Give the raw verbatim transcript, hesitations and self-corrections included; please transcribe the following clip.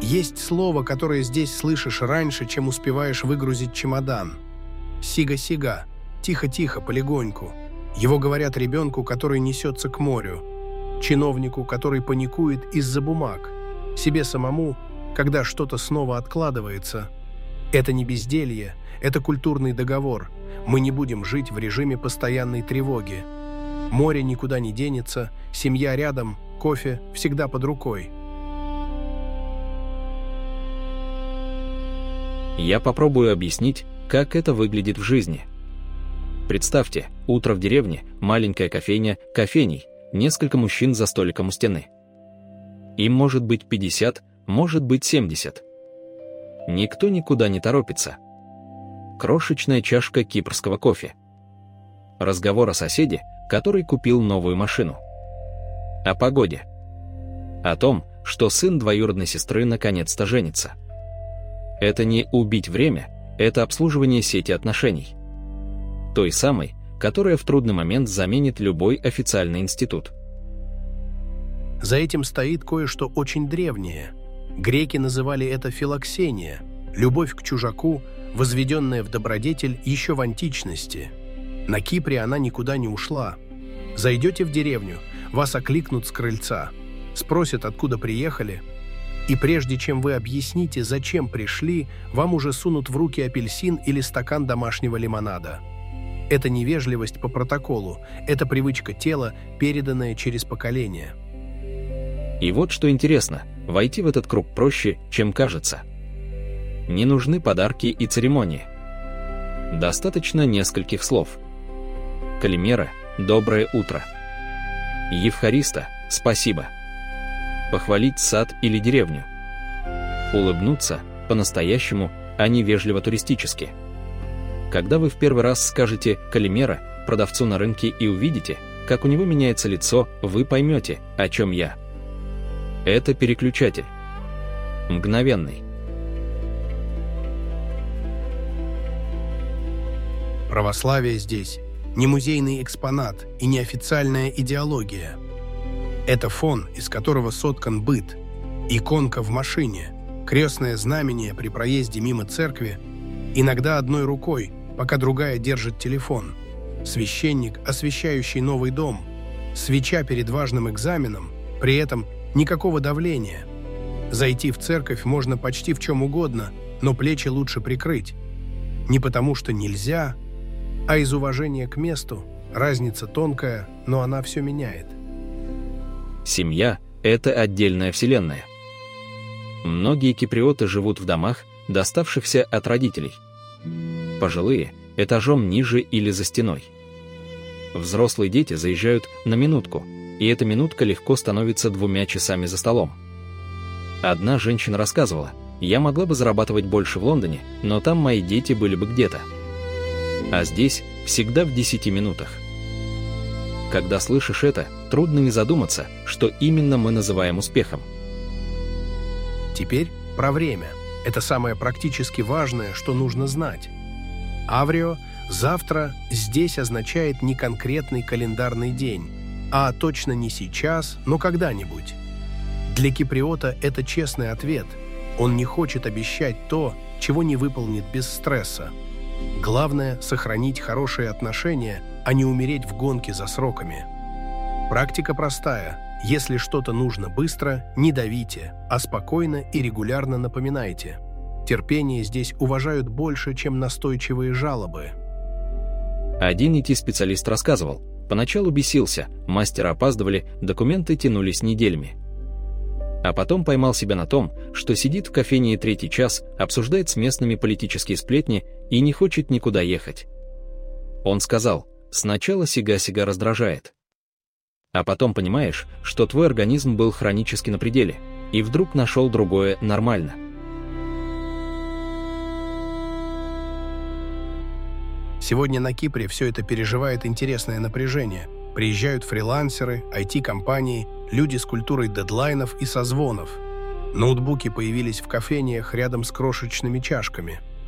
Есть слово, которое здесь слышишь раньше, чем успеваешь выгрузить чемодан. Сига-сига. Тихо-тихо, полегоньку. Его говорят ребенку, который несется к морю. Чиновнику, который паникует из-за бумаг. Себе самому, когда что-то снова откладывается. Это не безделье, это культурный договор. Мы не будем жить в режиме постоянной тревоги. Море никуда не денется, семья рядом, кофе всегда под рукой. Я попробую объяснить, как это выглядит в жизни. Представьте, утро в деревне, маленькая кофейня, кофейней, несколько мужчин за столиком у стены. Им может быть пятьдесят, может быть семьдесят. Никто никуда не торопится. Крошечная чашка кипрского кофе. Разговор о соседе, который купил новую машину. О погоде. О том, что сын двоюродной сестры наконец-то женится. Это не убить время, это обслуживание сети отношений. Той самой, которая в трудный момент заменит любой официальный институт. За этим стоит кое-что очень древнее. Греки называли это филоксения, любовь к чужаку, возведенная в добродетель еще в античности. На Кипре она никуда не ушла. Зайдете в деревню, вас окликнут с крыльца, спросят, откуда приехали, и прежде чем вы объясните, зачем пришли, вам уже сунут в руки апельсин или стакан домашнего лимонада. Это невежливость по протоколу, это привычка тела, переданная через поколения. И вот что интересно, войти в этот круг проще, чем кажется. Не нужны подарки и церемонии. Достаточно нескольких слов. Калимера – доброе утро. Евхариста – спасибо. Похвалить сад или деревню. Улыбнуться по-настоящему, а не вежливо-туристически. Когда вы в первый раз скажете «Калимера» продавцу на рынке и увидите, как у него меняется лицо, вы поймете, о чем я. Это переключатель. Мгновенный. Православие здесь не музейный экспонат и не официальная идеология. Это фон, из которого соткан быт, иконка в машине, крестное знамение при проезде мимо церкви, иногда одной рукой, пока другая держит телефон, священник, освещающий новый дом, свеча перед важным экзаменом, при этом никакого давления. Зайти в церковь можно почти в чем угодно, но плечи лучше прикрыть. Не потому что нельзя, а из уважения к месту. Разница тонкая, но она все меняет. Семья – это отдельная вселенная. Многие киприоты живут в домах, доставшихся от родителей. Пожилые – этажом ниже или за стеной. Взрослые дети заезжают на минутку, и эта минутка легко становится двумя часами за столом. Одна женщина рассказывала: «Я могла бы зарабатывать больше в Лондоне, но там мои дети были бы где-то. А здесь всегда в десяти минутах». Когда слышишь это, трудно не задуматься, что именно мы называем успехом. Теперь про время. Это самое практически важное, что нужно знать. Аврио «завтра» здесь означает не конкретный календарный день, а точно не сейчас, но когда-нибудь. Для киприота это честный ответ. Он не хочет обещать то, чего не выполнит без стресса. Главное – сохранить хорошие отношения, а не умереть в гонке за сроками. Практика простая. Если что-то нужно быстро, не давите, а спокойно и регулярно напоминайте. Терпение здесь уважают больше, чем настойчивые жалобы. Один ай ти-специалист рассказывал: поначалу бесился, мастеры опаздывали, документы тянулись неделями. А потом поймал себя на том, что сидит в кофейне третий час, обсуждает с местными политические сплетни и не хочет никуда ехать. Он сказал: сначала сига-сига раздражает. А потом понимаешь, что твой организм был хронически на пределе, и вдруг нашел другое нормально. Сегодня на Кипре все это переживает интересное напряжение. Приезжают фрилансеры, ай ти-компании, люди с культурой дедлайнов и созвонов. Ноутбуки появились в кофейнях рядом с крошечными чашками.